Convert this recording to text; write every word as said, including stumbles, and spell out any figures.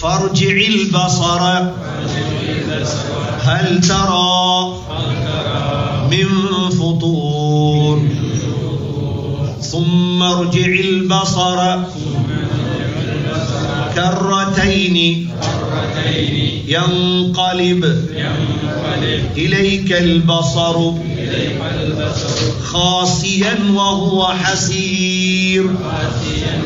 فارجع البصر هل ترى من فطور ثم ارجع البصر كرتين ينقلب إليك البصر خاسئا وهو حسير